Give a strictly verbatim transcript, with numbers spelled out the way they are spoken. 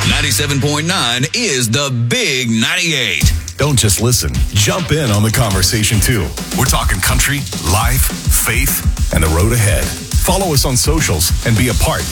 ninety-seven point nine is the Big ninety-eight. Don't just listen. Jump in on the conversation, too. We're talking country, life, faith, and the road ahead. Follow us on socials and be a part